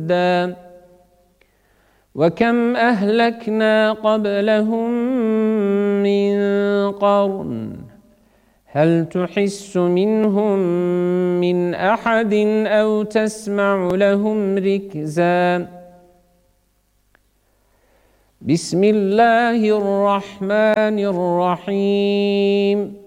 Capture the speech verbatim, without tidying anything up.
ودًا وكم أهلكنا قبلهم من قرن هل تحس منهم من أحد أو تسمع لهم ركزا. بسم الله الرحمن الرحيم